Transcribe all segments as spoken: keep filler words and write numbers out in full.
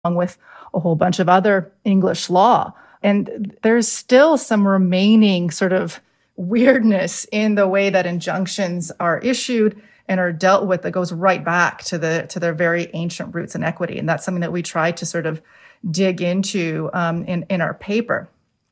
along with a whole bunch of other English law. And there's still some remaining sort of weirdness in the way that injunctions are issued and are dealt with that goes right back to the to their very ancient roots in equity. And that's something that we try to sort of dig into um, in, in our paper.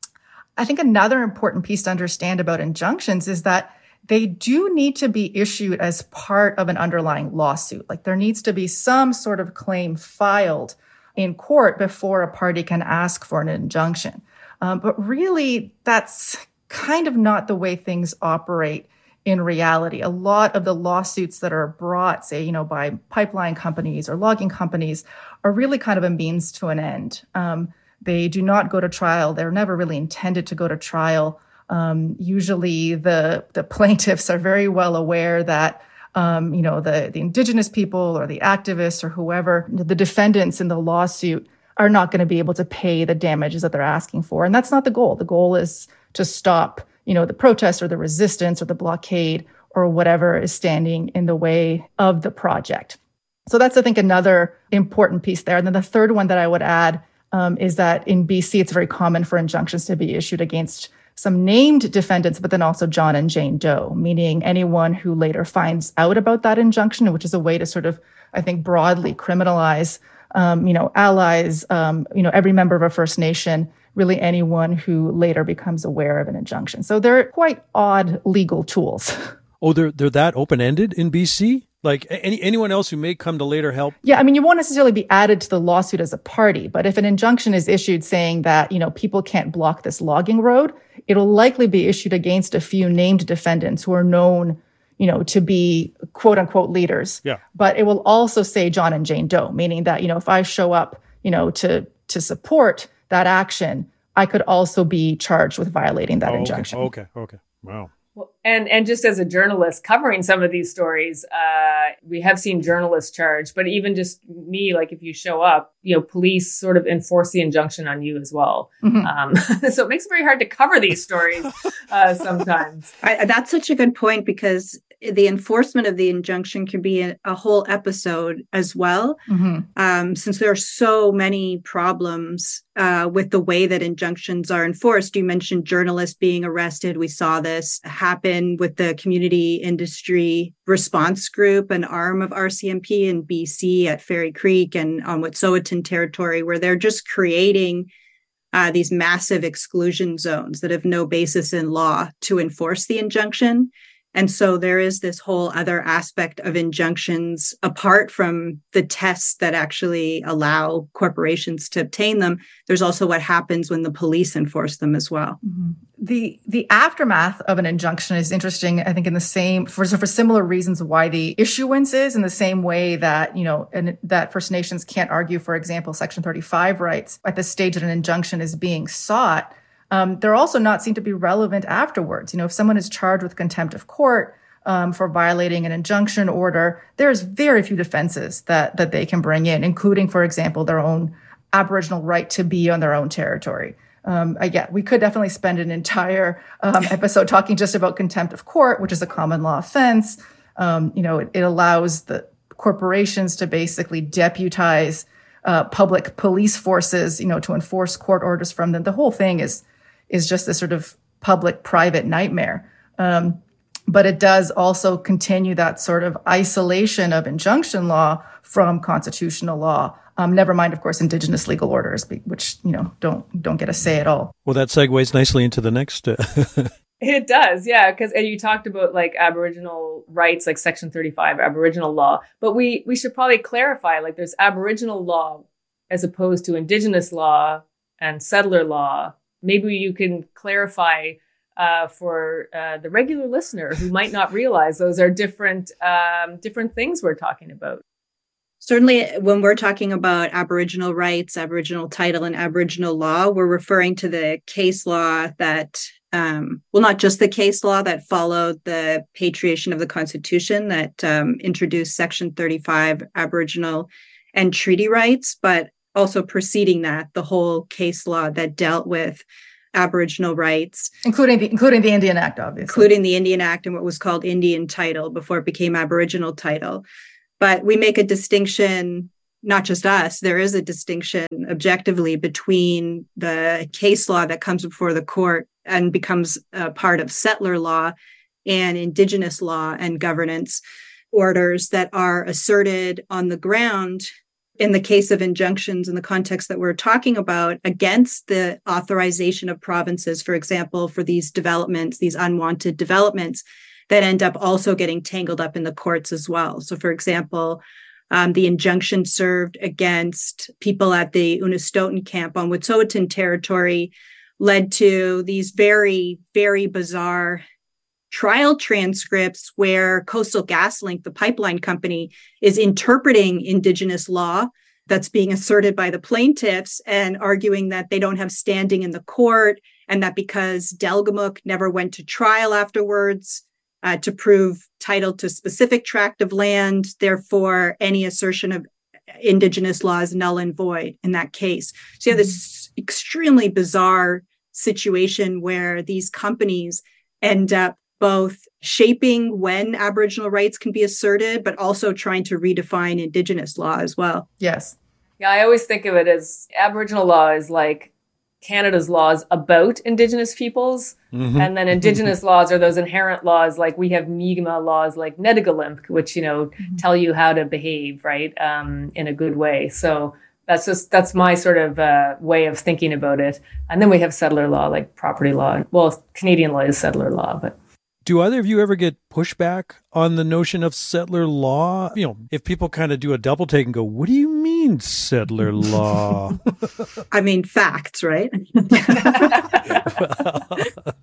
I think another important piece to understand about injunctions is that they do need to be issued as part of an underlying lawsuit. Like there needs to be some sort of claim filed in court before a party can ask for an injunction. Um, but really, that's kind of not the way things operate in reality. A lot of the lawsuits that are brought, say, you know, by pipeline companies or logging companies are really kind of a means to an end. Um, they do not go to trial. They're never really intended to go to trial. Um, usually the, the plaintiffs are very well aware that, um, you know, the, the indigenous people or the activists or whoever, the defendants in the lawsuit are not going to be able to pay the damages that they're asking for. And that's not the goal. The goal is to stop, you know, the protest or the resistance or the blockade or whatever is standing in the way of the project. So that's, I think, another important piece there. And then the third one that I would add um, is that in B C, it's very common for injunctions to be issued against some named defendants, but then also John and Jane Doe, meaning anyone who later finds out about that injunction, which is a way to sort of, I think, broadly criminalize, um, you know, allies, um, you know, every member of a First Nation, really anyone who later becomes aware of an injunction. So they're quite odd legal tools. Oh, they're they're that open-ended in B C? Like any anyone else who may come to later help? Yeah, I mean, you won't necessarily be added to the lawsuit as a party, but if an injunction is issued saying that, you know, people can't block this logging road, it'll likely be issued against a few named defendants who are known, you know, to be quote unquote leaders. Yeah. But it will also say John and Jane Doe, meaning that, you know, if I show up, you know, to to support that action, I could also be charged with violating that oh, injunction. Okay, okay, okay. Wow. Well, and, and just as a journalist covering some of these stories, uh, we have seen journalists charged, but even just me, like if you show up, you know, police sort of enforce the injunction on you as well. Mm-hmm. Um, so it makes it very hard to cover these stories uh, sometimes. I, that's such a good point, because the enforcement of the injunction can be a, a whole episode as well, mm-hmm. um, since there are so many problems uh, with the way that injunctions are enforced. You mentioned journalists being arrested. We saw this happen with the Community Industry Response Group, an arm of R C M P in B C at Fairy Creek and on Wet'suwet'en territory, where they're just creating uh, these massive exclusion zones that have no basis in law to enforce the injunction. And so there is this whole other aspect of injunctions apart from the tests that actually allow corporations to obtain them. There's also what happens when the police enforce them as well. Mm-hmm. The the aftermath of an injunction is interesting, I think, in the same, for, for similar reasons why the issuance is, in the same way that, you know, and that First Nations can't argue, for example, Section thirty-five rights at the stage that an injunction is being sought. Um, they're also not seen to be relevant afterwards. You know, if someone is charged with contempt of court um, for violating an injunction order, there's very few defenses that that they can bring in, including, for example, their own Aboriginal right to be on their own territory. Um, I, yeah, we could definitely spend an entire um, episode talking just about contempt of court, which is a common law offense. Um, you know, it, it allows the corporations to basically deputize uh, public police forces, you know, to enforce court orders from them. The whole thing is is just this sort of public-private nightmare. Um, but it does also continue that sort of isolation of injunction law from constitutional law. Um, never mind, of course, Indigenous legal orders, which, you know, don't don't get a say at all. Well, that segues nicely into the next. Uh... It does, yeah, because and you talked about like Aboriginal rights, like Section thirty-five, Aboriginal law. But we we should probably clarify, like there's Aboriginal law as opposed to Indigenous law and settler law. Maybe you can clarify uh, for uh, the regular listener who might not realize those are different um, different things we're talking about. Certainly, when we're talking about Aboriginal rights, Aboriginal title, and Aboriginal law, we're referring to the case law that, um, well, not just the case law that followed the patriation of the Constitution that um, introduced Section thirty-five Aboriginal and treaty rights, but also preceding that, the whole case law that dealt with Aboriginal rights. Including the, including the Indian Act, obviously. Including the Indian Act and what was called Indian title before it became Aboriginal title. But we make a distinction not just us, there is a distinction objectively between the case law that comes before the court and becomes a part of settler law and Indigenous law and governance orders that are asserted on the ground in the case of injunctions in the context that we're talking about against the authorization of provinces, for example, for these developments, these unwanted developments that end up also getting tangled up in the courts as well. So, for example, um, the injunction served against people at the Unistoten camp on Wet'suwet'en territory led to these very, very bizarre trial transcripts where Coastal GasLink, the pipeline company, is interpreting Indigenous law that's being asserted by the plaintiffs and arguing that they don't have standing in the court, and that because Delgamuukw never went to trial afterwards uh, to prove title to specific tract of land, therefore any assertion of Indigenous law is null and void in that case. So you have this extremely bizarre situation where these companies end up both shaping when Aboriginal rights can be asserted, but also trying to redefine Indigenous law as well. Yes. Yeah, I always think of it as Aboriginal law is like Canada's laws about Indigenous peoples. Mm-hmm. And then Indigenous laws are those inherent laws, like we have Mi'kmaq laws like Nedigalimpk, which, you know, mm-hmm. tell you how to behave, right, um, in a good way. So that's just, that's my sort of uh, way of thinking about it. And then we have settler law, like property law. Well, Canadian law is settler law, but... Do either of you ever get pushback on the notion of settler law? You know, if people kind of do a double take and go, what do you mean settler law? I mean, facts, right? I,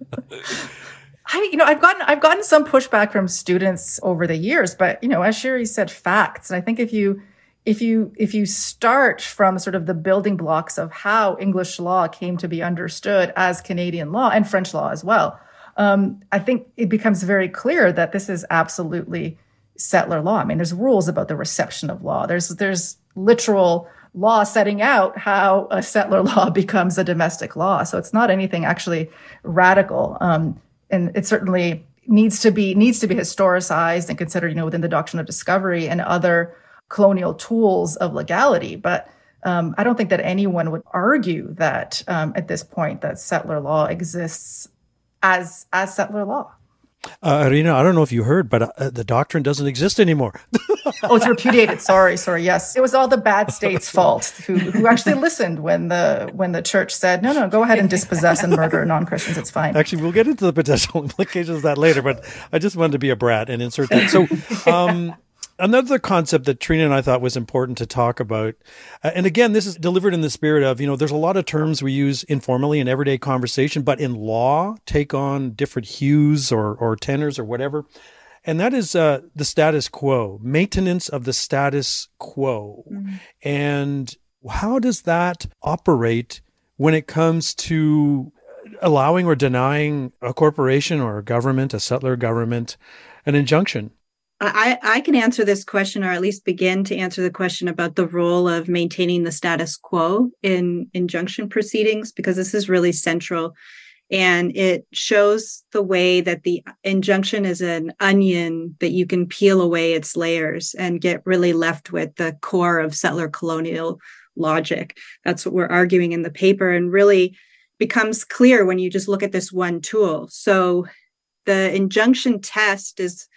you know, I've gotten, I've gotten some pushback from students over the years, but, you know, as Sherry said, facts. And I think if you, if you, if you start from sort of the building blocks of how English law came to be understood as Canadian law and French law as well, Um, I think it becomes very clear that this is absolutely settler law. I mean, there's rules about the reception of law. There's there's literal law setting out how a settler law becomes a domestic law. So it's not anything actually radical, um, and it certainly needs to be needs to be historicized and considered, you know, within the doctrine of discovery and other colonial tools of legality. But um, I don't think that anyone would argue that um, at this point that settler law exists as as settler law. Uh, Irina, I don't know if you heard, but uh, the doctrine doesn't exist anymore. Oh, it's repudiated. Sorry, sorry. Yes, it was all the bad states' fault who who actually listened when the when the church said, no, no, go ahead and dispossess and murder non-Christians. It's fine. Actually, we'll get into the potential implications of that later, but I just wanted to be a brat and insert that. So, um, another concept that Trina and I thought was important to talk about, uh, and again, this is delivered in the spirit of, you know, there's a lot of terms we use informally in everyday conversation, but in law take on different hues or, or tenors or whatever. And that is uh, the status quo, maintenance of the status quo. Mm-hmm. And how does that operate when it comes to allowing or denying a corporation or a government, a settler government, an injunction? I, I can answer this question, or at least begin to answer the question about the role of maintaining the status quo in injunction proceedings, because this is really central. And it shows the way that the injunction is an onion that you can peel away its layers and get really left with the core of settler colonial logic. That's what we're arguing in the paper, and really becomes clear when you just look at this one tool. So the injunction test is,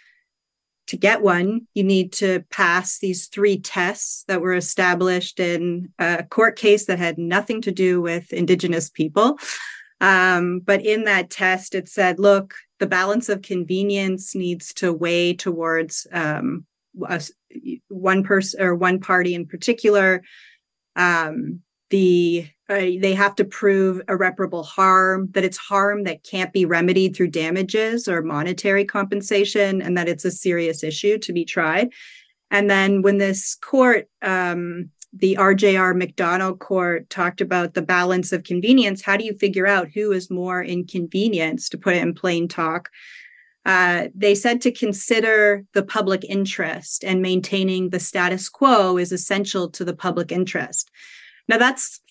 to get one, you need to pass these three tests that were established in a court case that had nothing to do with Indigenous people. Um, but in that test, it said, look, the balance of convenience needs to weigh towards um, a, one person or one party in particular. Um, the uh, they have to prove irreparable harm, that it's harm that can't be remedied through damages or monetary compensation, and that it's a serious issue to be tried. And then when this court, um, the R J R McDonald court, talked about the balance of convenience, how do you figure out who is more inconvenienced, to put it in plain talk? Uh, they said to consider the public interest, and maintaining the status quo is essential to the public interest. Now, that's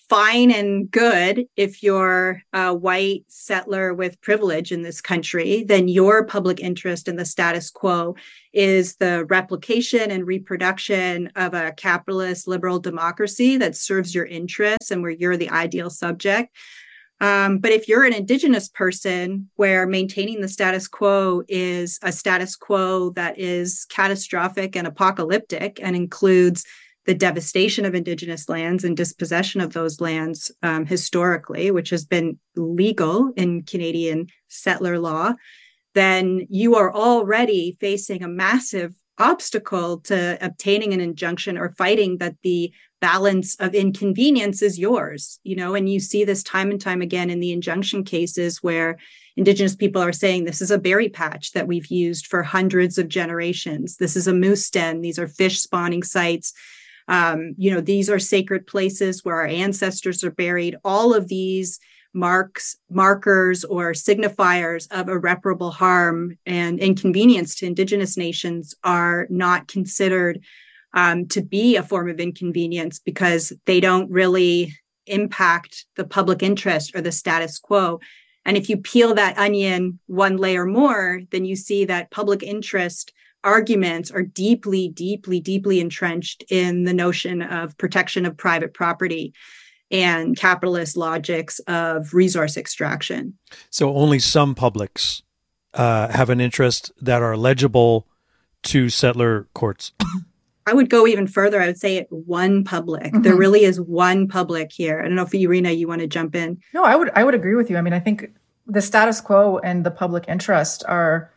fine and good if you're a white settler with privilege in this country, then your public interest in the status quo is the replication and reproduction of a capitalist liberal democracy that serves your interests and where you're the ideal subject. Um, but if you're an Indigenous person where maintaining the status quo is a status quo that is catastrophic and apocalyptic and includes the devastation of Indigenous lands and dispossession of those lands um, historically, which has been legal in Canadian settler law, then you are already facing a massive obstacle to obtaining an injunction or fighting that the balance of inconvenience is yours, you know, and you see this time and time again in the injunction cases where Indigenous people are saying this is a berry patch that we've used for hundreds of generations. This is a moose den. These are fish spawning sites. Um, you know, these are sacred places where our ancestors are buried. All of these marks, markers or signifiers of irreparable harm and inconvenience to Indigenous nations are not considered um, to be a form of inconvenience because they don't really impact the public interest or the status quo. And if you peel that onion one layer more, then you see that public interest arguments are deeply, deeply, deeply entrenched in the notion of protection of private property and capitalist logics of resource extraction. So only some publics uh, have an interest that are legible to settler courts. I would go even further. I would say one public. Mm-hmm. There really is one public here. I don't know if Irina, you want to jump in. No, I would. I would agree with you. I mean, I think the status quo and the public interest are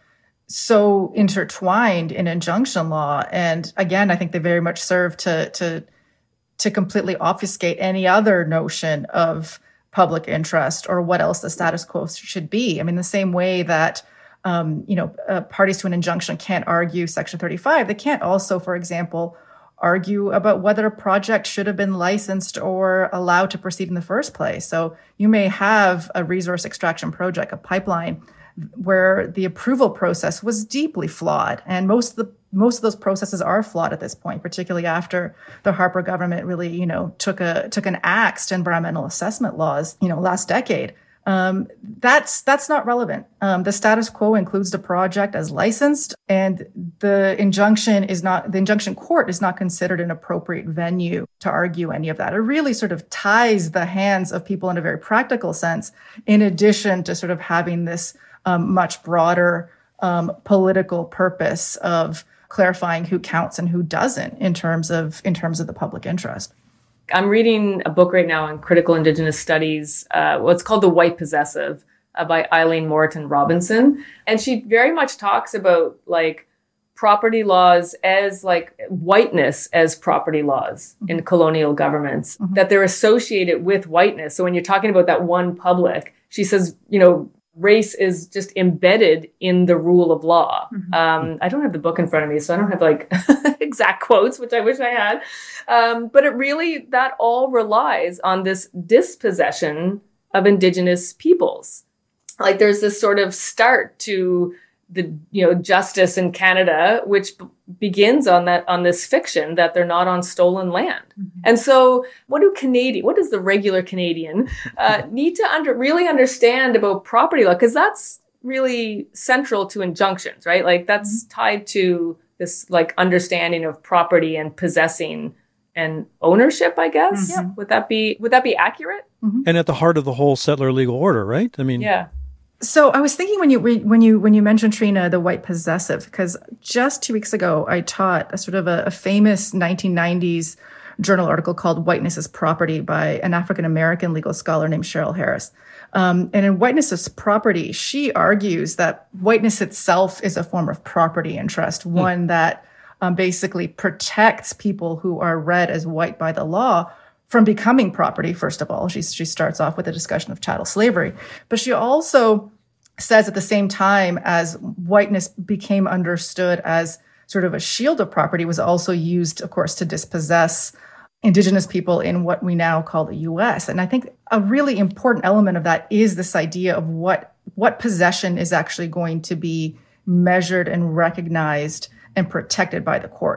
so intertwined in injunction law, and again, I think they very much serve to to to completely obfuscate any other notion of public interest or what else the status quo should be. I mean, the same way that um, you know uh, parties to an injunction can't argue Section thirty-five, they can't also, for example, argue about whether a project should have been licensed or allowed to proceed in the first place. So you may have a resource extraction project, a pipeline, where the approval process was deeply flawed. And most of the most of those processes are flawed at this point, particularly after the Harper government really, you know, took a took an axe to environmental assessment laws, you know, last decade. Um, that's that's not relevant. Um, the status quo includes the project as licensed, and the injunction is not the injunction court is not considered an appropriate venue to argue any of that. It really sort of ties the hands of people in a very practical sense, in addition to sort of having this um, much broader um, political purpose of clarifying who counts and who doesn't in terms of in terms of the public interest. I'm reading a book right now on critical Indigenous studies. Uh, what's called The White Possessive uh, by Eileen Moreton Robinson. And she very much talks about like property laws as like whiteness as property laws mm-hmm. in colonial governments, mm-hmm. that they're associated with whiteness. So when you're talking about that one public, she says, you know, race is just embedded in the rule of law. Mm-hmm. Um, I don't have the book in front of me, so I don't have like exact quotes, which I wish I had. Um, but it really, that all relies on this dispossession of Indigenous peoples. Like there's this sort of start to the, you know, justice in Canada, which b- begins on that, on this fiction that they're not on stolen land. Mm-hmm. And so what do Canadian, what does the regular Canadian uh, need to under, really understand about property law? Because that's really central to injunctions, right? Like that's mm-hmm. tied to this like understanding of property and possessing and ownership, I guess. Mm-hmm. Yeah. Would that be, would that be accurate? Mm-hmm. And at the heart of the whole settler legal order, right? I mean, yeah. So I was thinking when you when you when you mentioned, Trina, the white possessive, because just two weeks ago I taught a sort of a, a famous nineteen nineties journal article called "Whiteness is Property" by an African American legal scholar named Cheryl Harris. Um, and in "Whiteness is Property," she argues that whiteness itself is a form of property interest, hmm. one that um, basically protects people who are read as white by the law from becoming property. First of all, she she starts off with a discussion of chattel slavery, but she also says at the same time as whiteness became understood as sort of a shield of property, was also used, of course, to dispossess Indigenous people in what we now call the U S. And I think a really important element of that is this idea of what what possession is actually going to be measured and recognized and protected by the courts.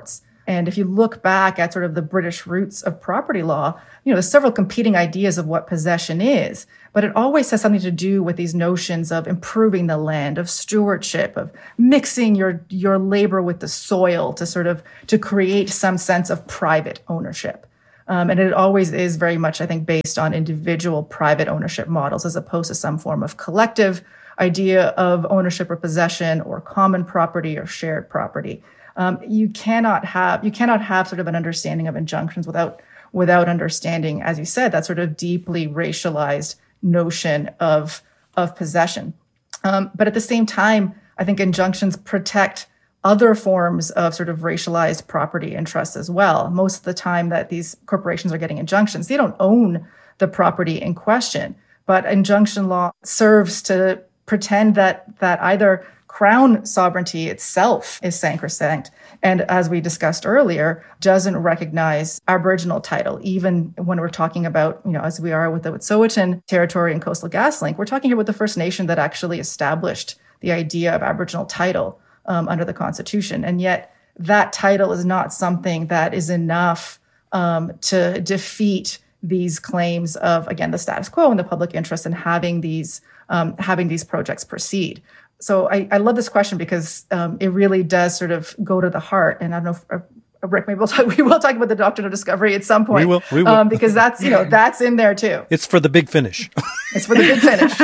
And if you look back at sort of the British roots of property law, you know, there's several competing ideas of what possession is, but it always has something to do with these notions of improving the land, of stewardship, of mixing your, your labor with the soil to sort of, to create some sense of private ownership. Um, and it always is very much, I think, based on individual private ownership models as opposed to some form of collective idea of ownership or possession or common property or shared property. Um, you cannot have you cannot have sort of an understanding of injunctions without without understanding, as you said, that sort of deeply racialized notion of of possession. Um, but at the same time, I think injunctions protect other forms of sort of racialized property interests as well. Most of the time that these corporations are getting injunctions, they don't own the property in question, but injunction law serves to pretend that that either Crown sovereignty itself is sacrosanct, and as we discussed earlier, doesn't recognize Aboriginal title, even when we're talking about, you know, as we are with the Wet'suwet'en territory and Coastal GasLink, we're talking about the First Nation that actually established the idea of Aboriginal title um, under the Constitution. And yet that title is not something that is enough um, to defeat these claims of, again, the status quo and the public interest in having these um, having these projects proceed. So I, I love this question because um, it really does sort of go to the heart. And I don't know if, uh, Rick, maybe we'll talk, we will talk about the doctrine of discovery at some point. We will, we will. Um, because that's, you know, that's in there too. It's for the big finish. It's for the big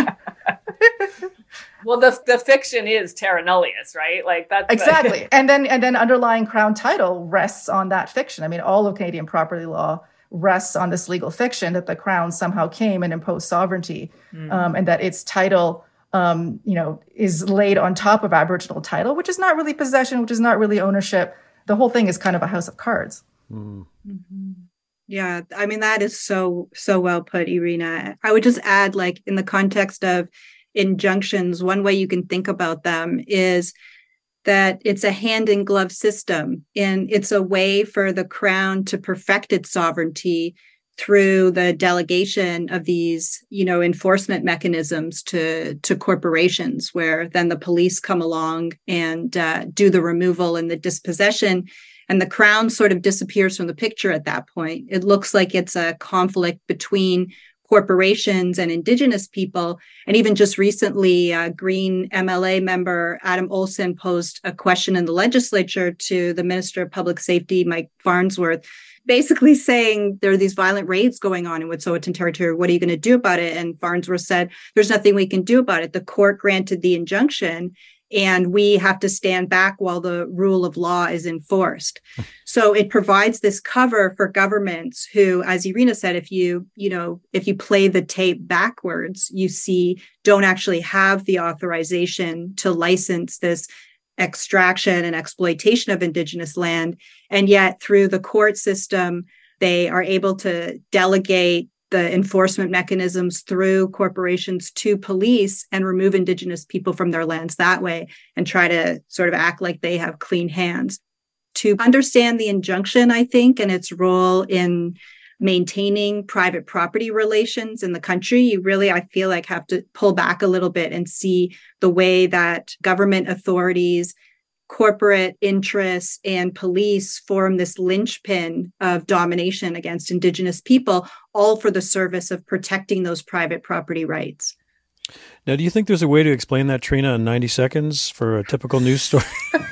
finish. Well, the the fiction is terra nullius, right? Like that's exactly. The- and then and then underlying Crown title rests on that fiction. I mean, all of Canadian property law rests on this legal fiction that the Crown somehow came and imposed sovereignty, mm. um, and that its title Um, you know, is laid on top of Aboriginal title, which is not really possession, which is not really ownership. The whole thing is kind of a house of cards. Mm. Mm-hmm. Yeah, I mean, that is so, so well put, Irina. I would just add, like, in the context of injunctions, one way you can think about them is that it's a hand-in-glove system, and it's a way for the Crown to perfect its sovereignty through the delegation of these, you know, enforcement mechanisms to, to corporations, where then the police come along and uh, do the removal and the dispossession, and the Crown sort of disappears from the picture at that point. It looks like it's a conflict between corporations and Indigenous people. And even just recently, uh, Green M L A member Adam Olsen posed a question in the legislature to the Minister of Public Safety, Mike Farnsworth, basically saying there are these violent raids going on in Wet'suwet'en territory. What are you going to do about it? And Farnsworth said, there's nothing we can do about it. The court granted the injunction, and we have to stand back while the rule of law is enforced. So it provides this cover for governments who, as Irina said, if you, you know, if you play the tape backwards, you see don't actually have the authorization to license this extraction and exploitation of Indigenous land. And yet through the court system, they are able to delegate the enforcement mechanisms through corporations to police and remove Indigenous people from their lands that way and try to sort of act like they have clean hands. To understand the injunction, I think, and its role in maintaining private property relations in the country, you really, I feel like, have to pull back a little bit and see the way that government authorities, corporate interests, and police form this linchpin of domination against Indigenous people, all for the service of protecting those private property rights. Now, do you think there's a way to explain that, Trina, in ninety seconds for a typical news story?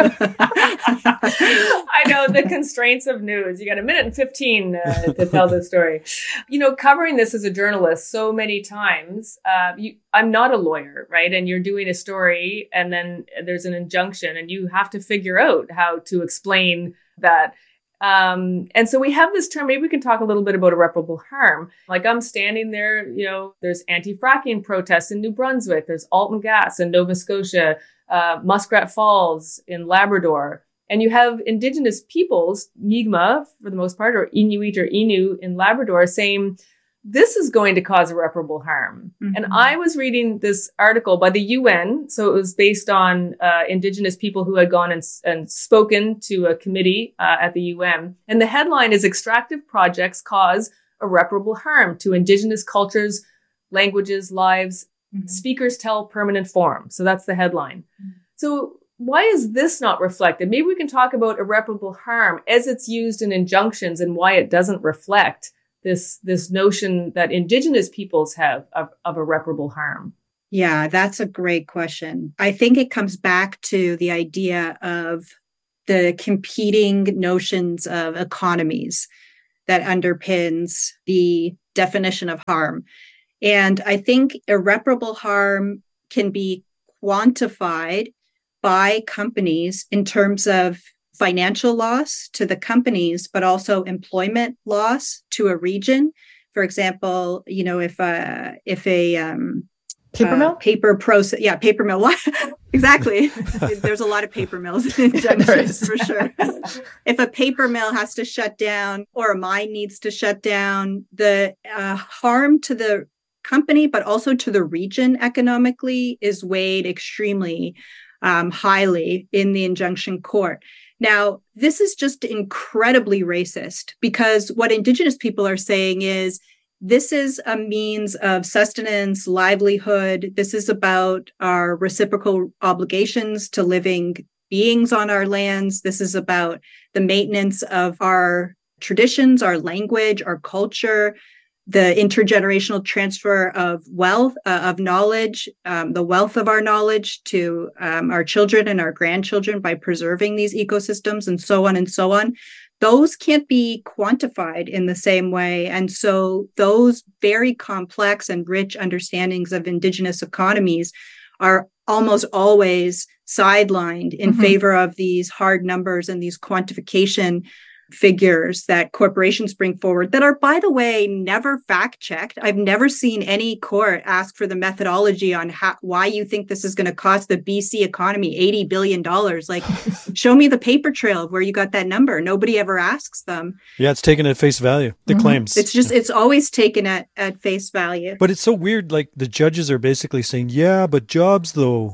I know the constraints of news. You got a minute and fifteen uh, to tell the story. You know, covering this as a journalist so many times, uh, you, I'm not a lawyer, right? And you're doing a story and then there's an injunction and you have to figure out how to explain that. Um, and so we have this term, maybe we can talk a little bit about irreparable harm. Like I'm standing there, you know, there's anti-fracking protests in New Brunswick, there's Alton Gas in Nova Scotia, uh, Muskrat Falls in Labrador. And you have Indigenous peoples, Mi'kmaq for the most part, or Inuit or Innu in Labrador saying, this is going to cause irreparable harm. Mm-hmm. And I was reading this article by the U N. So it was based on uh, Indigenous people who had gone and, and spoken to a committee uh, at the U N. And the headline is Extractive Projects Cause Irreparable Harm to Indigenous Cultures, Languages, Lives. Mm-hmm. Speakers Tell Permanent Forum. So that's the headline. Mm-hmm. So why is this not reflected? Maybe we can talk about irreparable harm as it's used in injunctions and why it doesn't reflect this, this notion that Indigenous peoples have of, of irreparable harm. Yeah, that's a great question. I think it comes back to the idea of the competing notions of economies that underpins the definition of harm. And I think irreparable harm can be quantified by companies in terms of financial loss to the companies, but also employment loss to a region. For example, you know, if a if a um, paper mill, uh, paper process, yeah, paper mill. Exactly. There's a lot of paper mills in junctions for sure. If a paper mill has to shut down or a mine needs to shut down, the uh, harm to the company, but also to the region economically, is weighed extremely um, highly in the injunction court. Now, this is just incredibly racist, because what Indigenous people are saying is this is a means of sustenance, livelihood. This is about our reciprocal obligations to living beings on our lands. This is about the maintenance of our traditions, our language, our culture, the intergenerational transfer of wealth, uh, of knowledge, um, the wealth of our knowledge to um, our children and our grandchildren by preserving these ecosystems, and so on and so on. Those can't be quantified in the same way. And so those very complex and rich understandings of Indigenous economies are almost always sidelined in mm-hmm. favor of these hard numbers and these quantification figures that corporations bring forward that are, by the way, never fact-checked. I've never seen any court ask for the methodology on how, why you think this is going to cost the B C economy eighty billion dollars. Like, show me the paper trail of where you got that number. Nobody ever asks them. Yeah, it's taken at face value, the mm-hmm. claims. It's just, it's always taken at, at face value. But it's so weird, like the judges are basically saying, yeah, but jobs though.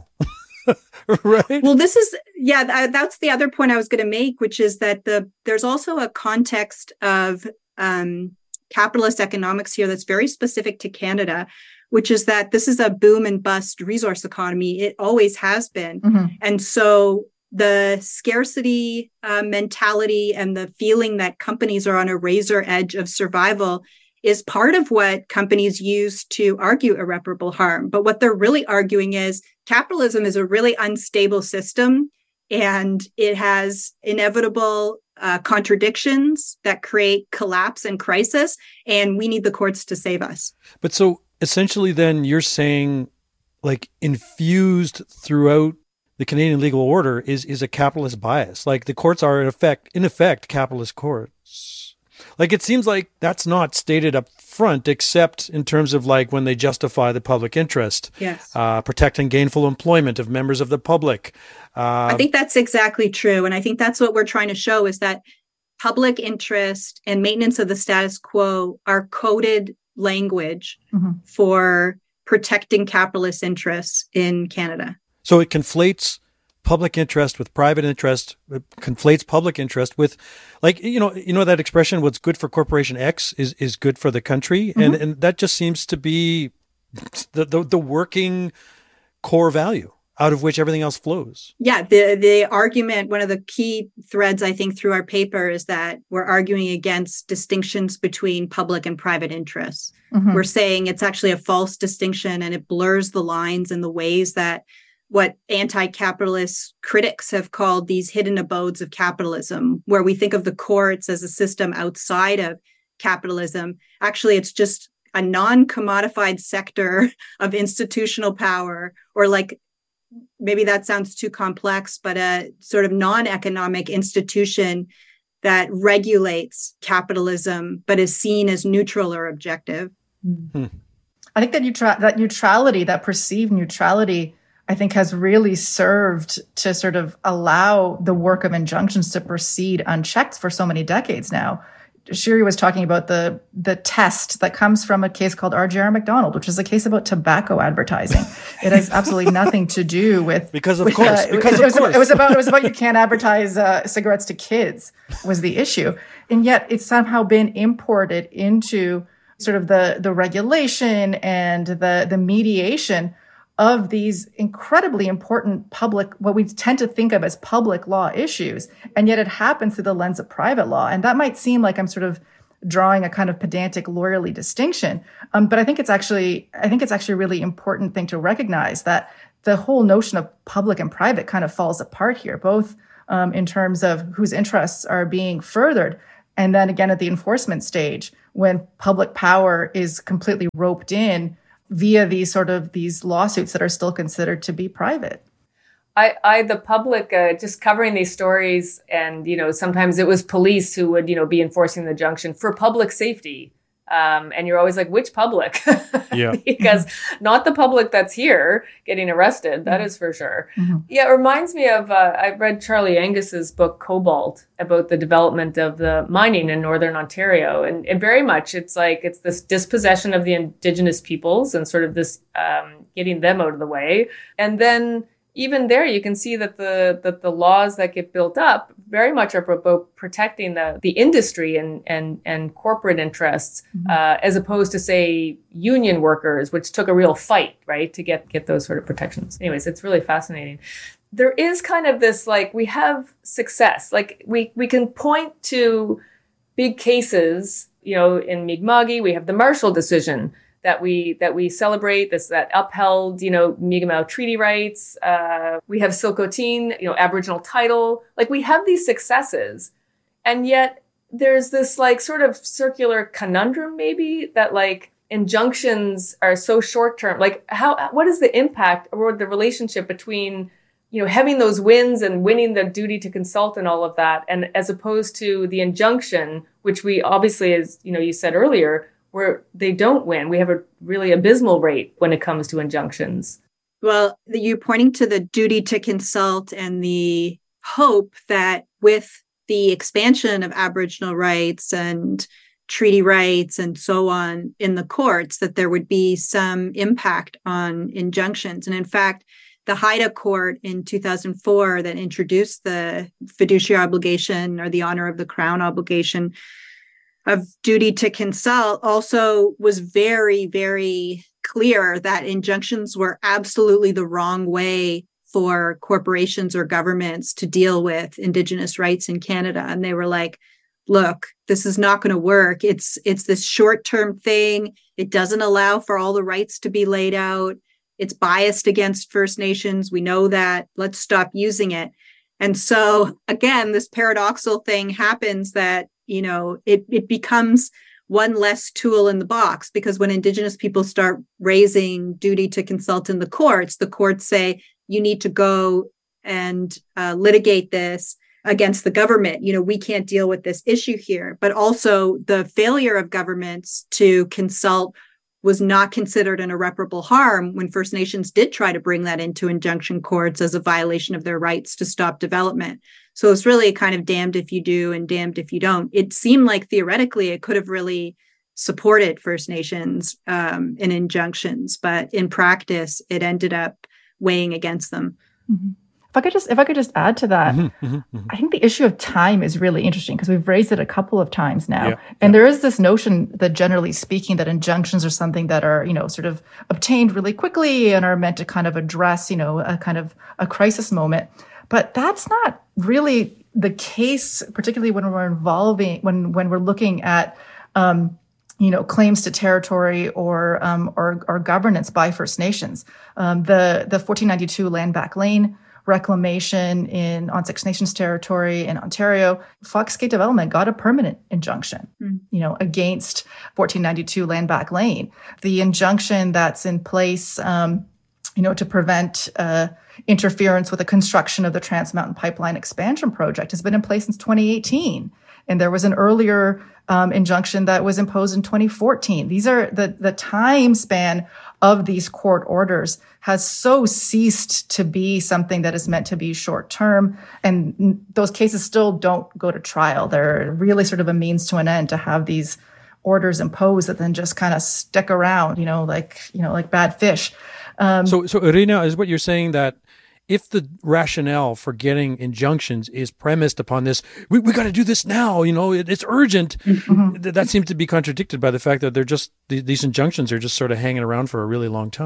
Right. Well, this is, yeah, th- that's the other point I was going to make, which is that the there's also a context of um, capitalist economics here that's very specific to Canada, which is that this is a boom and bust resource economy. It always has been. Mm-hmm. And so the scarcity uh, mentality and the feeling that companies are on a razor edge of survival is part of what companies use to argue irreparable harm. But what they're really arguing is capitalism is a really unstable system, and it has inevitable uh, contradictions that create collapse and crisis, and we need the courts to save us. But so essentially then you're saying, like, infused throughout the Canadian legal order is is a capitalist bias. Like the courts are in effect, in effect, capitalist courts. Like, it seems like that's not stated up front, except in terms of like when they justify the public interest, yes, uh, protecting gainful employment of members of the public. Uh, I think that's exactly true. And I think that's what we're trying to show, is that public interest and maintenance of the status quo are coded language mm-hmm. for protecting capitalist interests in Canada. So it conflates public interest with private interest, it conflates public interest with, like, you know, you know that expression, what's good for corporation X is, is good for the country. Mm-hmm. And and that just seems to be the, the the working core value out of which everything else flows. Yeah, the the argument, one of the key threads, I think, through our paper is that we're arguing against distinctions between public and private interests. Mm-hmm. We're saying it's actually a false distinction, and it blurs the lines in the ways that what anti-capitalist critics have called these hidden abodes of capitalism, where we think of the courts as a system outside of capitalism. Actually, it's just a non-commodified sector of institutional power, or like, maybe that sounds too complex, but a sort of non-economic institution that regulates capitalism, but is seen as neutral or objective. Hmm. I think that neutral- that neutrality, that perceived neutrality, I think has really served to sort of allow the work of injunctions to proceed unchecked for so many decades now. Shiri was talking about the the test that comes from a case called R J R Macdonald, which is a case about tobacco advertising. It has absolutely nothing to do with because of with, course uh, because it, of it was, course it was about it was about you can't advertise uh, cigarettes to kids was the issue, and yet it's somehow been imported into sort of the the regulation and the the mediation of these incredibly important public, what we tend to think of as public law issues. And yet it happens through the lens of private law. And that might seem like I'm sort of drawing a kind of pedantic lawyerly distinction. Um, but I think it's actually, I think it's actually a really important thing to recognize that the whole notion of public and private kind of falls apart here, both um, in terms of whose interests are being furthered. And then again, at the enforcement stage, when public power is completely roped in via these sort of these lawsuits that are still considered to be private. I, I, the public, uh, just covering these stories, and, you know, sometimes it was police who would, you know, be enforcing the injunction for public safety. Um, and you're always like, which public? Yeah. Because not the public that's here getting arrested. That is for sure. Mm-hmm. Yeah. It reminds me of, uh, I read Charlie Angus's book, Cobalt, about the development of the mining in Northern Ontario. And, and very much it's like, it's this dispossession of the Indigenous peoples and sort of this, um, getting them out of the way. And then even there, you can see that the that the laws that get built up very much are about protecting the the industry and and and corporate interests, mm-hmm. uh, as opposed to, say, union workers, which took a real fight, right, to get get those sort of protections. Anyways, it's really fascinating. There is kind of this, like, we have success, like we we can point to big cases, you know, in Mi'kma'ki, we have the Marshall decision that we that we celebrate, this that upheld, you know, Mi'kmaq treaty rights. Uh, we have Silcotin, you know, Aboriginal title. Like, we have these successes, and yet there's this like sort of circular conundrum, maybe, that like injunctions are so short term. Like, how what is the impact or the relationship between, you know, having those wins and winning the duty to consult and all of that, and as opposed to the injunction, which we obviously, as you know, you said earlier, where they don't win. We have a really abysmal rate when it comes to injunctions. Well, you're pointing to the duty to consult and the hope that with the expansion of Aboriginal rights and treaty rights and so on in the courts, that there would be some impact on injunctions. And in fact, the Haida Court in two thousand four that introduced the fiduciary obligation or the honor of the crown obligation of duty to consult also was very, very clear that injunctions were absolutely the wrong way for corporations or governments to deal with Indigenous rights in Canada. And they were like, look, this is not going to work. It's it's this short-term thing. It doesn't allow for all the rights to be laid out. It's biased against First Nations. We know that. Let's stop using it. And so, again, this paradoxical thing happens that, you know, it, it becomes one less tool in the box, because when Indigenous people start raising duty to consult in the courts, the courts say, you need to go and uh, litigate this against the government. You know, we can't deal with this issue here. But also the failure of governments to consult was not considered an irreparable harm when First Nations did try to bring that into injunction courts as a violation of their rights to stop development. So it's really a kind of damned if you do and damned if you don't. It seemed like theoretically it could have really supported First Nations um, in injunctions, but in practice, it ended up weighing against them. Mm-hmm. If I could just, if I could just add to that, mm-hmm, mm-hmm. I think the issue of time is really interesting because we've raised it a couple of times now. Yeah, and yeah. there is this notion that, generally speaking, that injunctions are something that are, you know, sort of obtained really quickly and are meant to kind of address, you know, a kind of a crisis moment. But that's not really the case, particularly when we're involving, when, when we're looking at, um, you know, claims to territory or, um, or, or governance by First Nations. Um, the, the fourteen ninety-two Land Back Lane reclamation in on Six Nations territory in Ontario, Fox Gate Development got a permanent injunction, mm. you know, against fourteen ninety-two Land Back Lane. The injunction that's in place, um, you know, to prevent uh, interference with the construction of the Trans Mountain Pipeline expansion project has been in place since twenty eighteen. And there was an earlier um, injunction that was imposed in twenty fourteen. These are the, the time span of these court orders has so ceased to be something that is meant to be short term. And those cases still don't go to trial. They're really sort of a means to an end to have these orders imposed that then just kind of stick around, you know, like, you know, like bad fish. Um, so, so Irina, is what you're saying that if the rationale for getting injunctions is premised upon this, we, we got to do this now, you know, it, it's urgent. Mm-hmm. That seems to be contradicted by the fact that they're just, these injunctions are just sort of hanging around for a really long time.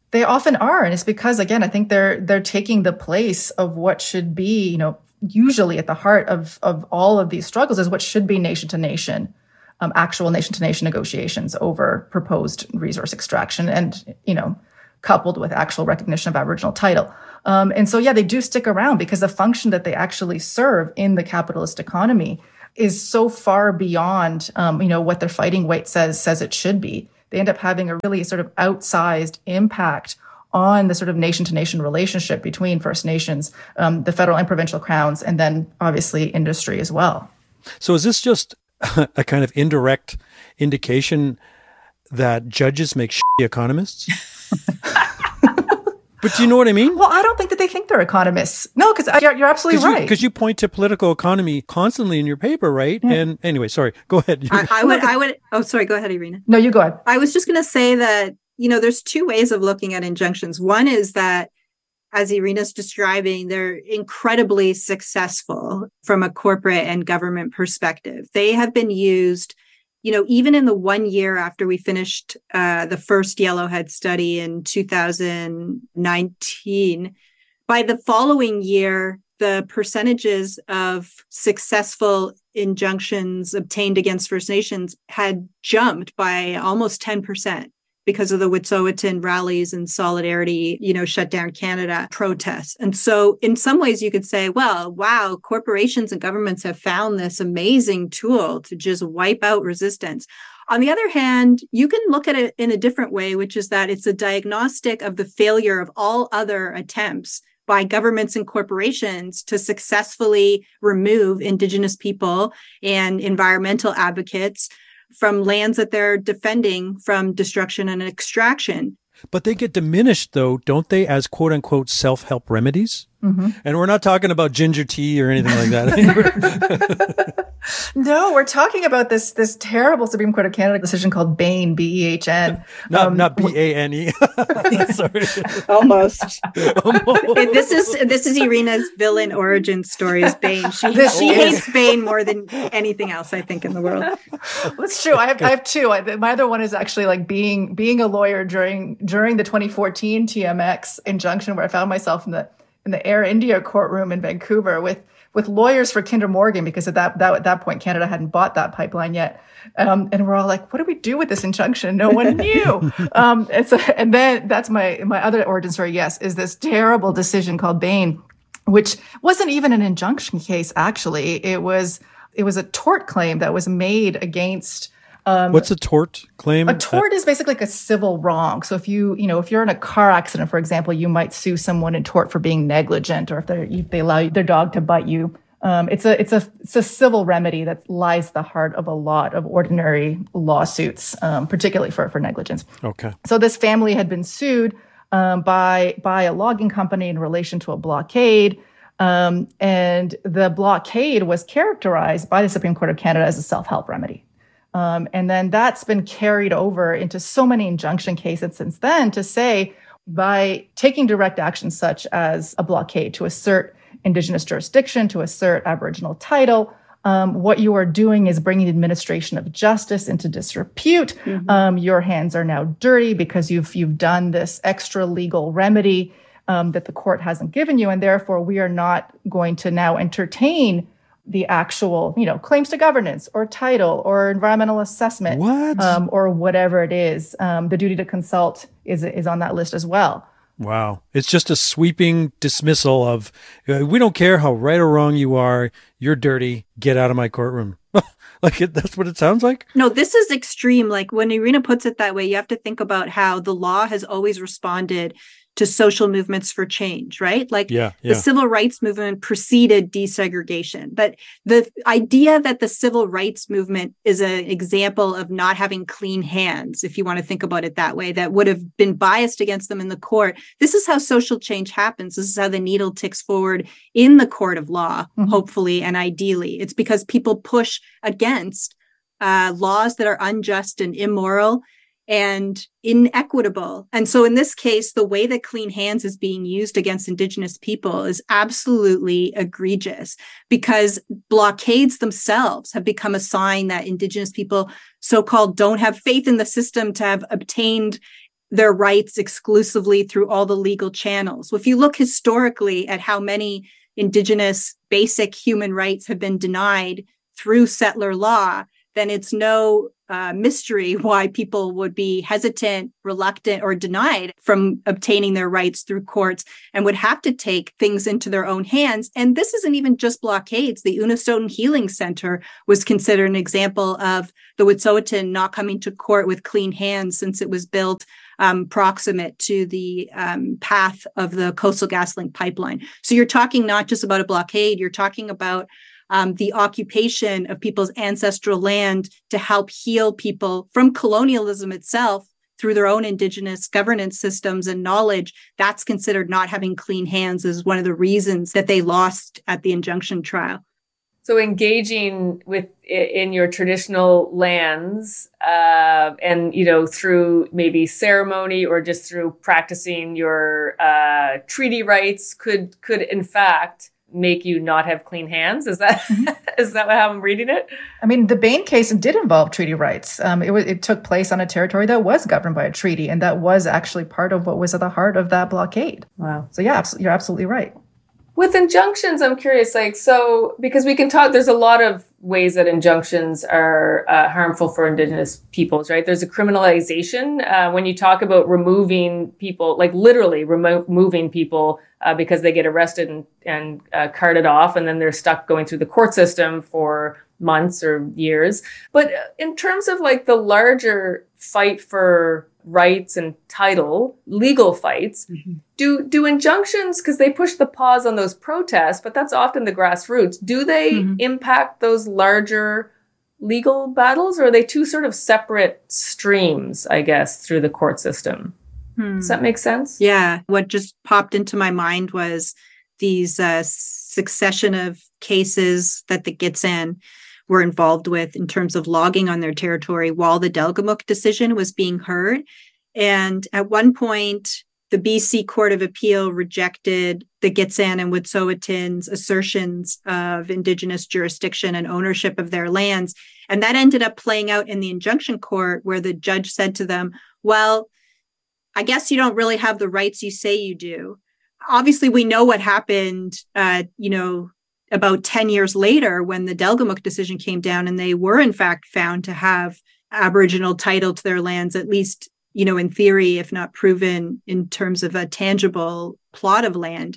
They often are. And it's because, again, I think they're they're taking the place of what should be, you know, usually at the heart of, of all of these struggles is what should be nation to nation, um, actual nation to nation negotiations over proposed resource extraction and, you know, coupled with actual recognition of Aboriginal title. Um, and so, yeah, they do stick around because the function that they actually serve in the capitalist economy is so far beyond, um, you know, what their fighting weight says says it should be. They end up having a really sort of outsized impact on the sort of nation-to-nation relationship between First Nations, um, the federal and provincial crowns, and then obviously industry as well. So is this just a kind of indirect indication that judges make shitty economists? But do you know what I mean? Well, I don't think that they think they're economists. No, because you're, you're absolutely Cause right. Because you, you point to political economy constantly in your paper, right? Yeah. And anyway, sorry, go ahead. I, I would, I would, oh, sorry, go ahead, Irina. No, you go ahead. I was just going to say that, you know, there's two ways of looking at injunctions. One is that, as Irina's describing, they're incredibly successful from a corporate and government perspective. They have been used, you know, even in the one year after we finished uh, the first Yellowhead study in two thousand nineteen, by the following year, the percentages of successful injunctions obtained against First Nations had jumped by almost ten percent because of the Wet'suwet'en rallies and Solidarity, you know, shut down Canada protests. And so in some ways you could say, well, wow, corporations and governments have found this amazing tool to just wipe out resistance. On the other hand, you can look at it in a different way, which is that it's a diagnostic of the failure of all other attempts by governments and corporations to successfully remove Indigenous people and environmental advocates from lands that they're defending from destruction and extraction. But they get diminished, though, don't they, as quote unquote self-help remedies? Mm-hmm. And we're not talking about ginger tea or anything like that. No, we're talking about this this terrible Supreme Court of Canada decision called Bain, B E H N. Not, um, not B A N E. Sorry. Almost. Almost. This is this is Irina's villain origin story is Bain. She, she hates Bain more than anything else, I think, in the world. That's true. I have I have two. I, my other one is actually like being being a lawyer during during the twenty fourteen T M X injunction, where I found myself in the in the Air India courtroom in Vancouver with with lawyers for Kinder Morgan, because at that, that at that point, Canada hadn't bought that pipeline yet. Um, and we're all like, what do we do with this injunction? No one knew. um, and, so, and then that's my my other origin story, yes, is this terrible decision called Bain, which wasn't even an injunction case, actually. It was it was a tort claim that was made against... Um, What's a tort claim? A tort is basically like a civil wrong. So if you, you know, if you're in a car accident, for example, you might sue someone in tort for being negligent, or if, if they allow their dog to bite you. Um, it's a, it's a, it's a civil remedy that lies at the heart of a lot of ordinary lawsuits, um, particularly for, for negligence. Okay. So this family had been sued um, by by a logging company in relation to a blockade. Um, and the blockade was characterized by the Supreme Court of Canada as a self-help remedy. Um, and then that's been carried over into so many injunction cases since then to say, by taking direct action such as a blockade to assert Indigenous jurisdiction, to assert Aboriginal title, um, what you are doing is bringing the administration of justice into disrepute. Mm-hmm. Um, your hands are now dirty because you've you've done this extra legal remedy um, that the court hasn't given you, and therefore we are not going to now entertain the actual, you know, claims to governance or title or environmental assessment, what? Um, or whatever it is. Um, the duty to consult is is on that list as well. Wow. It's just a sweeping dismissal of, uh, we don't care how right or wrong you are, you're dirty, get out of my courtroom. Like, it, that's what it sounds like? No, this is extreme. Like, when Irina puts it that way, you have to think about how the law has always responded to social movements for change, right? Like yeah, yeah. the civil rights movement preceded desegregation. But the idea that the civil rights movement is an example of not having clean hands, if you want to think about it that way, that would have been biased against them in the court. This is how social change happens. This is how the needle ticks forward in the court of law, mm-hmm. hopefully and ideally. It's because people push against uh, laws that are unjust and immoral and inequitable. And so in this case, the way that clean hands is being used against Indigenous people is absolutely egregious, because blockades themselves have become a sign that Indigenous people, so-called, don't have faith in the system to have obtained their rights exclusively through all the legal channels. Well, if you look historically at how many Indigenous basic human rights have been denied through settler law, then it's no uh, mystery why people would be hesitant, reluctant, or denied from obtaining their rights through courts and would have to take things into their own hands. And this isn't even just blockades. The Unistoten Healing Center was considered an example of the Wet'suwet'en not coming to court with clean hands since it was built um, proximate to the um, path of the Coastal GasLink pipeline. So you're talking not just about a blockade, you're talking about Um, the occupation of people's ancestral land to help heal people from colonialism itself through their own Indigenous governance systems and knowledge. That's considered not having clean hands as one of the reasons that they lost at the injunction trial. So engaging with in your traditional lands uh, and, you know, through maybe ceremony or just through practicing your uh, treaty rights could could in fact make you not have clean hands? Is that is that how I'm reading it? I mean, the Bain case did involve treaty rights. Um, it, was, it took place on a territory that was governed by a treaty, and that was actually part of what was at the heart of that blockade. Wow. So yeah, abs- you're absolutely right. With injunctions, I'm curious, like, so, because we can talk, there's a lot of ways that injunctions are uh, harmful for Indigenous peoples, right? There's a criminalization. Uh, when you talk about removing people, like literally remo- removing people uh, because they get arrested and, and uh, carted off, and then they're stuck going through the court system for months or years. But in terms of like the larger fight for rights and title, legal fights, mm-hmm. do do injunctions, because they push the pause on those protests, but that's often the grassroots, do they mm-hmm. impact those larger legal battles, or are they two sort of separate streams, I guess, through the court system? Hmm. Does that make sense? Yeah. What just popped into my mind was these uh, succession of cases that the Gitxsan were involved with in terms of logging on their territory while the Delgamuukw decision was being heard. And at one point, the B C Court of Appeal rejected the Gitxsan and Wet'suwet'en's assertions of Indigenous jurisdiction and ownership of their lands. And that ended up playing out in the injunction court, where the judge said to them, well, I guess you don't really have the rights you say you do. Obviously, we know what happened, uh, you know, about ten years later, when the Delgamuukw decision came down and they were in fact found to have Aboriginal title to their lands, at least, you know, in theory, if not proven in terms of a tangible plot of land.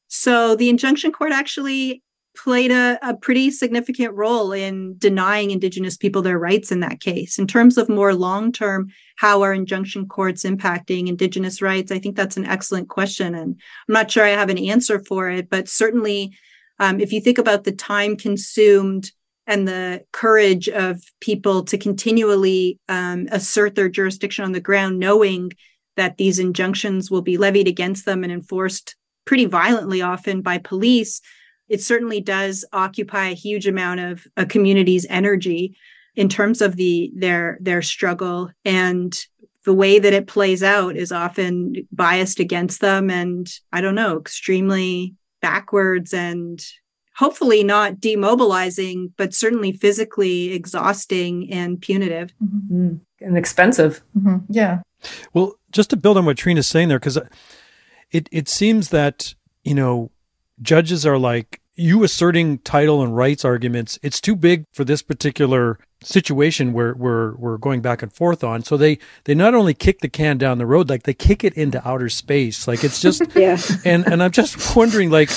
So the injunction court actually played a, a pretty significant role in denying Indigenous people their rights in that case. In terms of more long-term, how are injunction courts impacting Indigenous rights? I think that's an excellent question. And I'm not sure I have an answer for it, but certainly Um, if you think about the time consumed and the courage of people to continually um, assert their jurisdiction on the ground, knowing that these injunctions will be levied against them and enforced pretty violently often by police, it certainly does occupy a huge amount of a community's energy in terms of the their their struggle. And the way that it plays out is often biased against them and, I don't know, extremely backwards and hopefully not demobilizing, but certainly physically exhausting and punitive. Mm-hmm. And expensive. Mm-hmm. Yeah. Well, just to build on what Trina's saying there, because it, it seems that, you know, judges are like, you asserting title and rights arguments, it's too big for this particular situation where we're, we're going back and forth on. So they, they not only kick the can down the road, like they kick it into outer space. Like it's just, yeah. and, and I'm just wondering, like,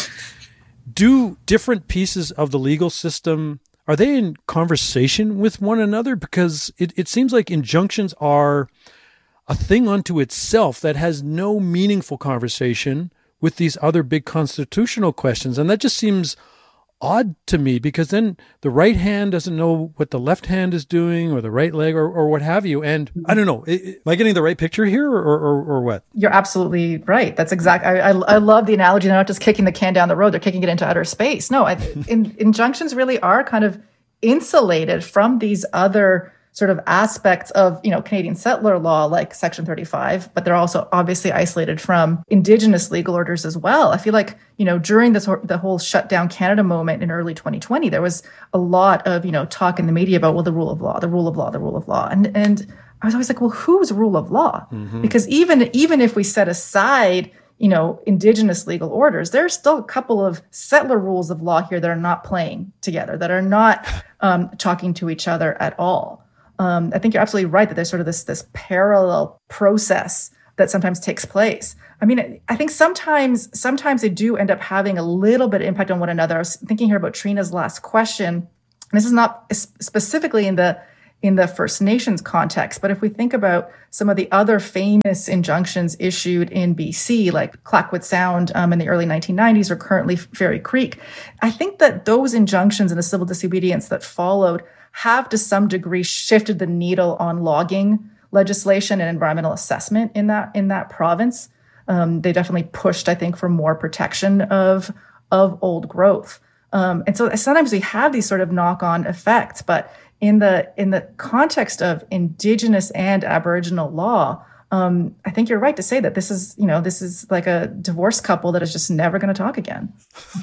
do different pieces of the legal system, are they in conversation with one another? Because it, it seems like injunctions are a thing unto itself that has no meaningful conversation with these other big constitutional questions. And that just seems odd to me, because then the right hand doesn't know what the left hand is doing, or the right leg, or, or what have you. And I don't know, am I getting the right picture here, or, or, or what? You're absolutely right. That's exact. I, I, I love the analogy. They're not just kicking the can down the road. They're kicking it into outer space. No, I, in, injunctions really are kind of insulated from these other sort of aspects of, you know, Canadian settler law, like Section thirty-five, but they're also obviously isolated from Indigenous legal orders as well. I feel like, you know, during this, the whole shutdown Canada moment in early twenty twenty, there was a lot of, you know, talk in the media about, well, the rule of law, the rule of law, the rule of law. And, and I was always like, well, whose rule of law? Mm-hmm. Because even, even if we set aside, you know, indigenous legal orders, there's still a couple of settler rules of law here that are not playing together, that are not um, talking to each other at all. Um, I think you're absolutely right that there's sort of this, this parallel process that sometimes takes place. I mean, I think sometimes, sometimes they do end up having a little bit of impact on one another. I was thinking here about Trina's last question. And this is not specifically in the in the First Nations context, but if we think about some of the other famous injunctions issued in B C, like Clackwood Sound um, in the early nineteen nineties, or currently Fairy Creek, I think that those injunctions and the civil disobedience that followed have to some degree shifted the needle on logging legislation and environmental assessment in that in that province. Um, they definitely pushed, I think, for more protection of of old growth. Um, and so sometimes we have these sort of knock-on effects, but in the in the context of Indigenous and Aboriginal law, um, I think you're right to say that this is, you know, this is like a divorced couple that is just never going to talk again.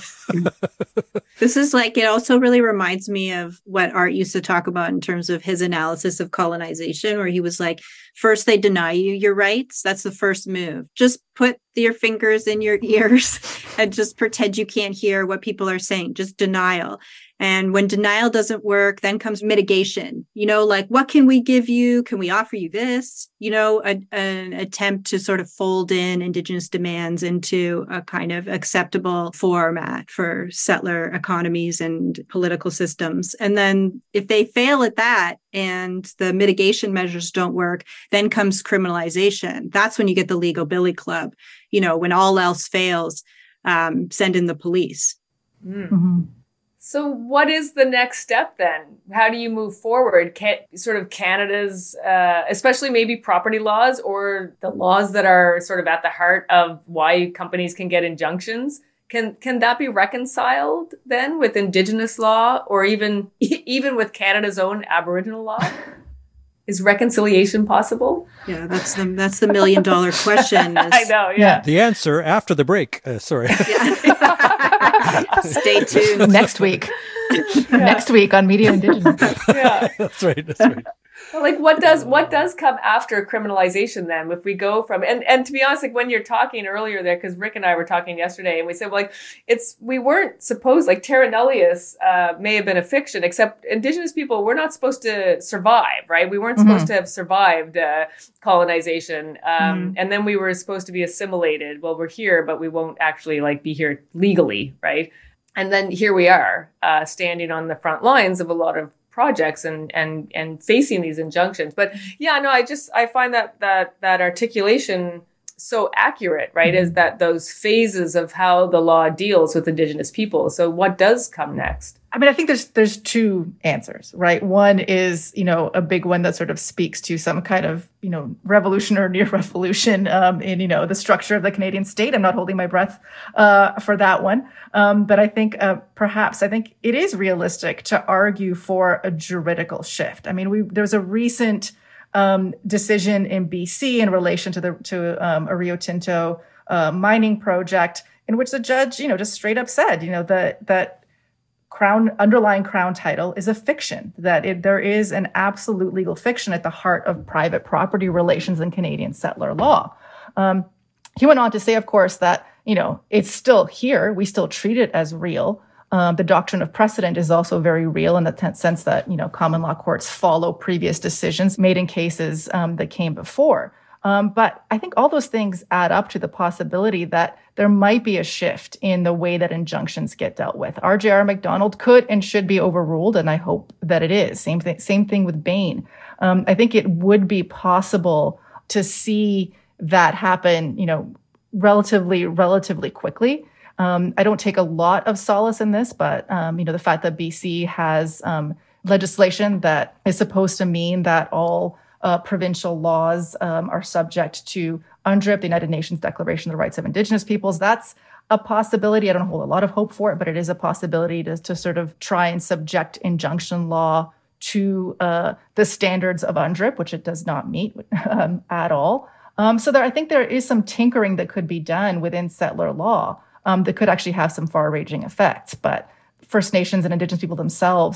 This is like, it also really reminds me of what Art used to talk about in terms of his analysis of colonization, where he was like, first they deny you your rights. That's the first move. Just put your fingers in your ears and just pretend you can't hear what people are saying. Just denial. And when denial doesn't work, then comes mitigation. You know, like, what can we give you? Can we offer you this? You know, a, an attempt to sort of fold in Indigenous demands into a kind of acceptable format for settler economies and political systems. And then if they fail at that and the mitigation measures don't work, then comes criminalization. That's when you get the legal billy club. You know, when all else fails, um, send in the police. Mm. Mm-hmm. So what is the next step then? How do you move forward? Can, sort of Canada's, uh, especially maybe property laws or the laws that are sort of at the heart of why companies can get injunctions. Can can that be reconciled then with Indigenous law or even even with Canada's own Aboriginal law? Is reconciliation possible? Yeah, that's the that's the million dollar question. Is, I know, yeah. The answer after the break. Uh, sorry. Yeah. Stay tuned. Next week. Yeah. Next week on Media Indigenous. Yeah. That's right. That's right. Like what does what does come after criminalization then? If we go from and and to be honest, like when you're talking earlier there, because Rick and I were talking yesterday, and we said, well, like it's we weren't supposed like Terra Nullius uh, may have been a fiction, except Indigenous people were not supposed to survive, right? We weren't supposed mm-hmm. to have survived uh, colonization, um, mm-hmm. and then we were supposed to be assimilated. Well, we're here, but we won't actually like be here legally, right? And then here we are, uh, standing on the front lines of a lot of projects and and and facing these injunctions. But yeah, no, I just I find that that that articulation so accurate, right? Mm-hmm. Is that those phases of how the law deals with Indigenous people. So what does come next? I mean, I think there's there's two answers, right? One is, you know, a big one that sort of speaks to some kind of, you know, revolution or near revolution um, in, you know, the structure of the Canadian state. I'm not holding my breath uh, for that one. Um, but I think uh, perhaps I think it is realistic to argue for a juridical shift. I mean, we there's a recent um, decision in B C in relation to the to um, a Rio Tinto uh, mining project in which the judge, you know, just straight up said, you know, that that Crown underlying Crown title is a fiction, that it, there is an absolute legal fiction at the heart of private property relations in Canadian settler law. Um, he went on to say, of course, that, you know, it's still here. We still treat it as real. Um, the doctrine of precedent is also very real in the t- sense that, you know, common law courts follow previous decisions made in cases um, that came before. Um, but I think all those things add up to the possibility that there might be a shift in the way that injunctions get dealt with. R J R Macdonald could and should be overruled, and I hope that it is. Same thing, same thing with Bain. Um, I think it would be possible to see that happen, you know, relatively, relatively quickly. Um, I don't take a lot of solace in this, but, um, you know, the fact that B C has um, legislation that is supposed to mean that all Uh, provincial laws um, are subject to UNDRIP, the United Nations Declaration of the Rights of Indigenous Peoples. That's a possibility. I don't hold a lot of hope for it, but it is a possibility to, to sort of try and subject injunction law to uh, the standards of UNDRIP, which it does not meet um, at all. Um, so there, I think there is some tinkering that could be done within settler law um, that could actually have some far-ranging effects. But First Nations and Indigenous people themselves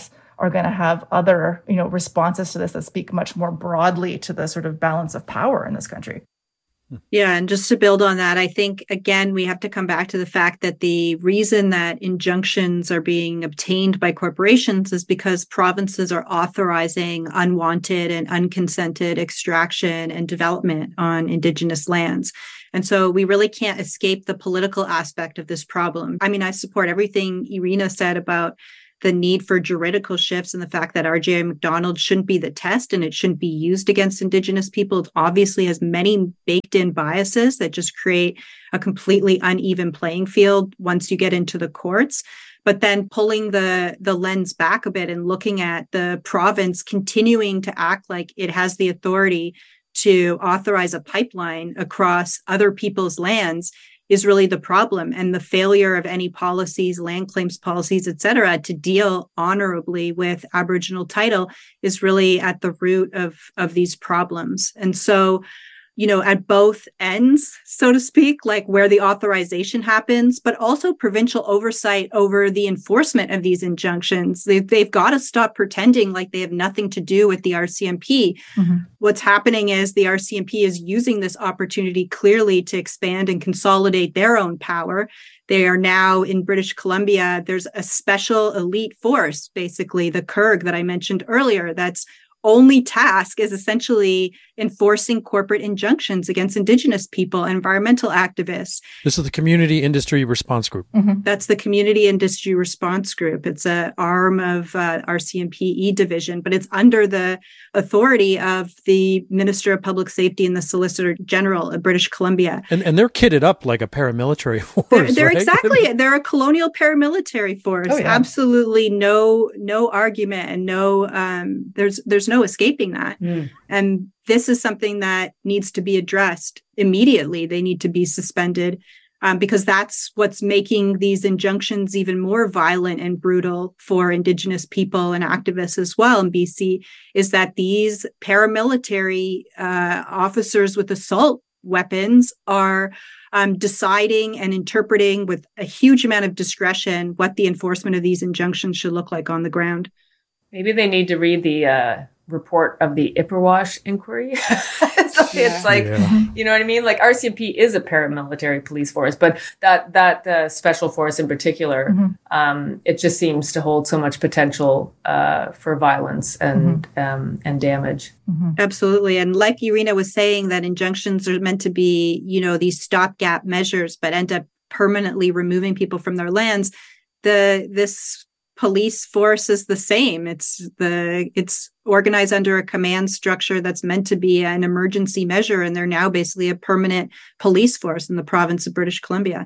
are going to have other, you know, responses to this that speak much more broadly to the sort of balance of power in this country. Yeah. And just to build on that, I think, again, we have to come back to the fact that the reason that injunctions are being obtained by corporations is because provinces are authorizing unwanted and unconsented extraction and development on Indigenous lands. And so we really can't escape the political aspect of this problem. I mean, I support everything Irina said about the need for juridical shifts and the fact that R J I Macdonald shouldn't be the test and it shouldn't be used against Indigenous people. It obviously has many baked in biases that just create a completely uneven playing field once you get into the courts. But then pulling the, the lens back a bit and looking at the province continuing to act like it has the authority to authorize a pipeline across other people's lands is really the problem, and the failure of any policies, land claims policies, et cetera, to deal honorably with Aboriginal title is really at the root of, of these problems. And so, you know, at both ends, so to speak, like where the authorization happens, but also provincial oversight over the enforcement of these injunctions. They've, they've got to stop pretending like they have nothing to do with the R C M P. Mm-hmm. What's happening is the R C M P is using this opportunity clearly to expand and consolidate their own power. They are now in British Columbia. There's a special elite force, basically the C U R G that I mentioned earlier, that's only task is essentially enforcing corporate injunctions against Indigenous people and environmental activists. This is the Community Industry Response Group. Mm-hmm. That's the Community Industry Response Group. It's an arm of uh, R C M P E division, but it's under the authority of the Minister of Public Safety and the Solicitor General of British Columbia. And and they're kitted up like a paramilitary force. They're, they're right? exactly. They're a colonial paramilitary force. Oh, yeah. Absolutely no no argument and no um, there's there's no escaping that. Mm. And this is something that needs to be addressed immediately. They need to be suspended um, because that's what's making these injunctions even more violent and brutal for Indigenous people and activists as well in B C, is that these paramilitary uh, officers with assault weapons are um, deciding and interpreting with a huge amount of discretion what the enforcement of these injunctions should look like on the ground. Maybe they need to read the uh, report of the Ipperwash inquiry. So yeah. It's like, yeah. You know what I mean? Like R C M P is a paramilitary police force, but that that uh, special force in particular, mm-hmm. um, it just seems to hold so much potential uh, for violence and mm-hmm. um, and damage. Mm-hmm. Absolutely. And like Irina was saying, that injunctions are meant to be, you know, these stopgap measures, but end up permanently removing people from their lands. The this police force is the same. It's the it's organized under a command structure that's meant to be an emergency measure, and they're now basically a permanent police force in the province of British Columbia.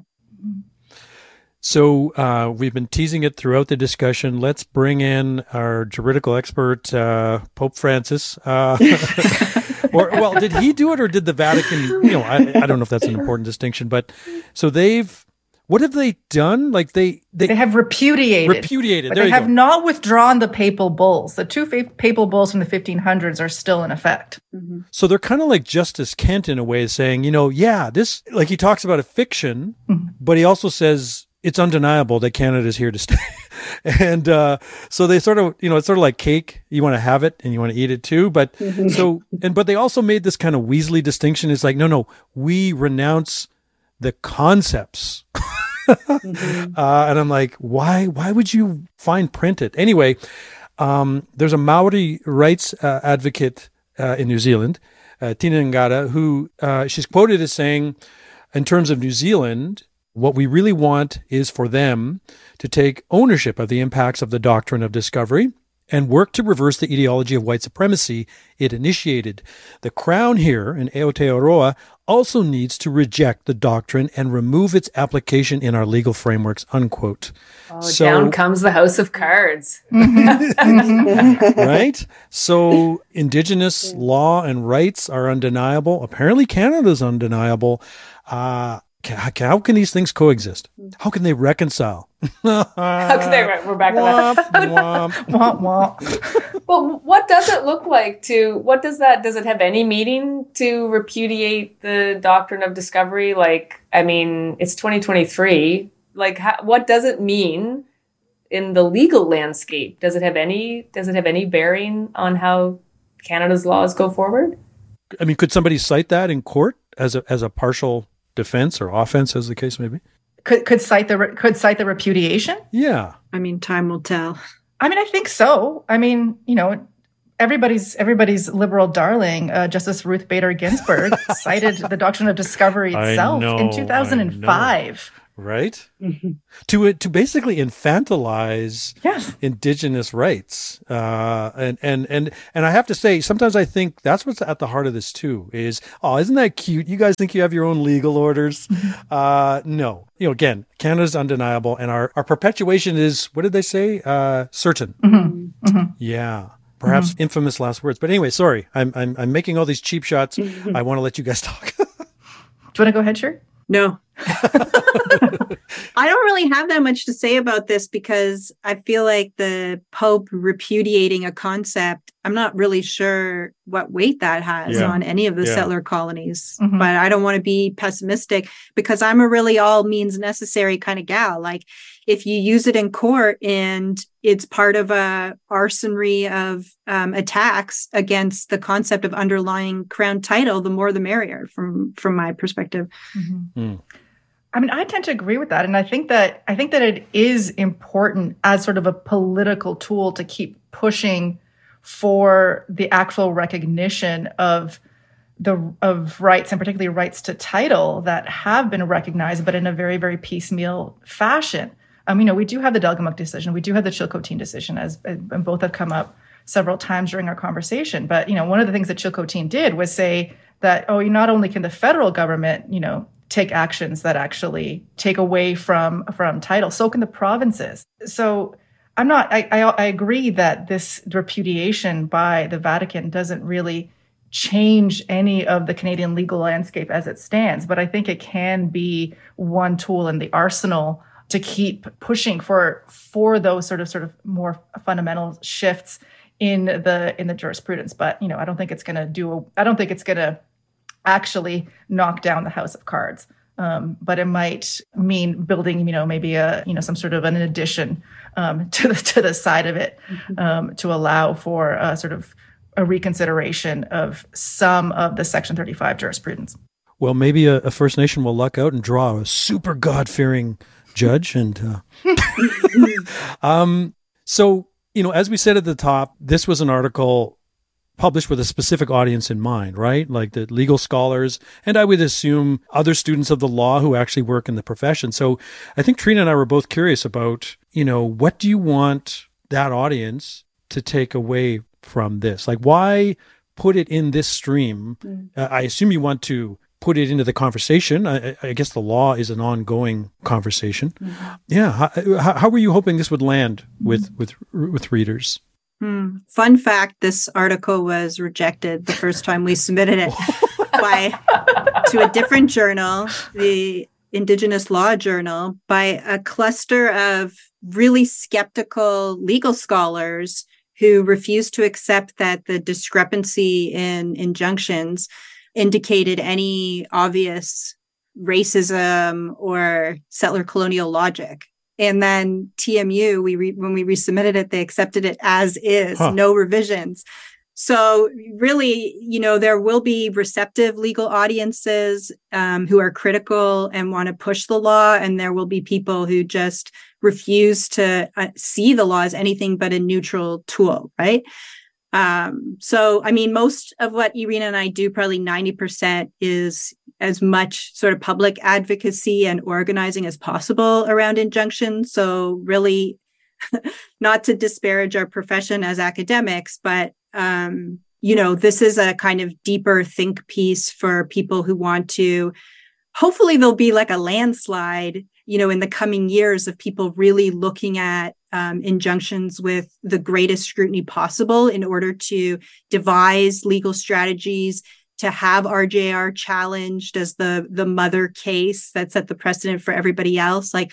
So uh, we've been teasing it throughout the discussion. Let's bring in our juridical expert, uh, Pope Francis. Uh, or well, did he do it, or did the Vatican? You know, I, I don't know if that's an important distinction, but so they've. What have they done? Like they, they, they have repudiated. Repudiated. But there they you have go. not withdrawn the papal bulls. The two fa- papal bulls from the fifteen hundreds are still in effect. Mm-hmm. So they're kind of like Justice Kent in a way, saying, you know, yeah, this, like he talks about a fiction, mm-hmm. but he also says it's undeniable that Canada is here to stay. And uh, so they sort of, you know, it's sort of like cake. You want to have it and you want to eat it too. But mm-hmm. so, and but they also made this kind of Weasley distinction. It's like, no, no, we renounce the concepts. mm-hmm. uh, and I'm like, why? Why would you fine print it anyway? Um, there's a Maori rights uh, advocate uh, in New Zealand, uh, Tina Ngata, who uh, she's quoted as saying, in terms of New Zealand, what we really want is for them to take ownership of the impacts of the doctrine of discovery and work to reverse the ideology of white supremacy it initiated. The Crown here in Aotearoa also needs to reject the doctrine and remove its application in our legal frameworks, unquote. Oh, so, down comes the house of cards. Right? So Indigenous law and rights are undeniable. Apparently Canada's undeniable. Uh, How, how can these things coexist? How can they reconcile? How can they? We're back on that. Womp, womp. Well, what does it look like to? What does that? Does it have any meaning to repudiate the doctrine of discovery? Like, I mean, it's twenty twenty-three. Like, how, what does it mean in the legal landscape? Does it have any, does it have any bearing on how Canada's laws go forward? I mean, could somebody cite that in court as a as a partial defense or offense, as the case may be? Could could cite the could cite the repudiation? Yeah. I mean, time will tell. I mean, I think so. I mean, you know, everybody's everybody's liberal darling, uh, Justice Ruth Bader Ginsburg, cited the doctrine of discovery itself know, in two thousand five. Right? Mm-hmm. To to basically infantilize yes. Indigenous rights, uh, and and and and I have to say, sometimes I think that's what's at the heart of this too. Is oh, isn't that cute? You guys think you have your own legal orders? Mm-hmm. Uh, no, you know, again, Canada's undeniable, and our our perpetuation is, what did they say? Uh, certain. Mm-hmm. Mm-hmm. Yeah. Perhaps mm-hmm. infamous last words. But anyway, sorry, I'm I'm I'm making all these cheap shots. I want to let you guys talk. Do you want to go ahead, Sher? No. I don't really have that much to say about this because I feel like the Pope repudiating a concept, I'm not really sure what weight that has yeah. on any of the yeah. settler colonies. Mm-hmm. But I don't want to be pessimistic because I'm a really all means necessary kind of gal. Like if you use it in court and it's part of a arsenry of um, attacks against the concept of underlying crown title, the more the merrier from from my perspective. Mm-hmm. Mm. I mean, I tend to agree with that. And I think that I think that it is important as sort of a political tool to keep pushing for the actual recognition of the of rights, and particularly rights to title that have been recognized, but in a very, very piecemeal fashion. Um, you know, we do have the Delgamuukw decision. We do have the Chilcotin decision, as and both have come up several times during our conversation. But, you know, one of the things that Chilcotin did was say that, oh, you not only can the federal government, you know, take actions that actually take away from from title, so can the provinces. So I'm not, I, I, I agree that this repudiation by the Vatican doesn't really change any of the Canadian legal landscape as it stands, but I think it can be one tool in the arsenal to keep pushing for for those sort of sort of more fundamental shifts in the in the jurisprudence. But, you know, I don't think it's going to do, a, I don't think it's going to actually knock down the house of cards. Um, but it might mean building, you know, maybe a, you know, some sort of an addition um, to the to the side of it um, to allow for a sort of a reconsideration of some of the Section thirty-five jurisprudence. Well, maybe a, a First Nation will luck out and draw a super God-fearing judge. And uh, um, so, you know, as we said at the top, this was an article published with a specific audience in mind, right? Like the legal scholars, and I would assume other students of the law who actually work in the profession. So I think Trina and I were both curious about, you know, what do you want that audience to take away from this? Like, why put it in this stream? Mm. Uh, I assume you want to put it into the conversation. I, I guess the law is an ongoing conversation. Mm-hmm. Yeah. How, how were you hoping this would land with, with, with readers? Hmm. Fun fact, this article was rejected the first time we submitted it by to a different journal, the Indigenous Law Journal, by a cluster of really skeptical legal scholars who refused to accept that the discrepancy in injunctions indicated any obvious racism or settler colonial logic. And then T M U, we re- when we resubmitted it, they accepted it as is, huh. no revisions. So really, you know, there will be receptive legal audiences um, who are critical and want to push the law. And there will be people who just refuse to uh, see the law as anything but a neutral tool, right? Um, so, I mean, most of what Irina and I do, probably ninety percent is as much sort of public advocacy and organizing as possible around injunctions. So really not to disparage our profession as academics, but, um, you know, this is a kind of deeper think piece for people who want to, hopefully there'll be like a landslide, you know, in the coming years of people really looking at um, injunctions with the greatest scrutiny possible in order to devise legal strategies to have R J R challenged as the, the mother case that set the precedent for everybody else. Like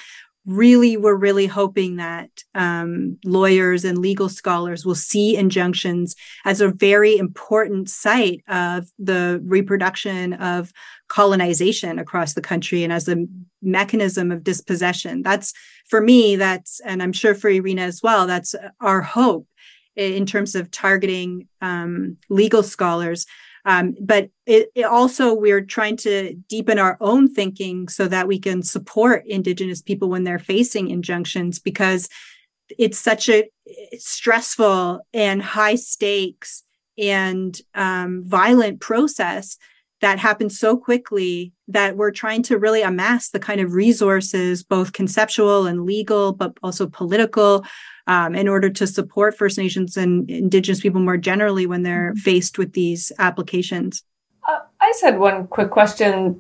really, we're really hoping that um, lawyers and legal scholars will see injunctions as a very important site of the reproduction of colonization across the country and as a mechanism of dispossession. That's, for me, that's, and I'm sure for Irina as well, that's our hope in terms of targeting um, legal scholars. Um, but it, it also, we're trying to deepen our own thinking so that we can support Indigenous people when they're facing injunctions, because it's such a stressful and high stakes and um, violent process that happens so quickly that we're trying to really amass the kind of resources, both conceptual and legal, but also political, Um, in order to support First Nations and Indigenous people more generally when they're faced with these applications. Uh, I just had one quick question.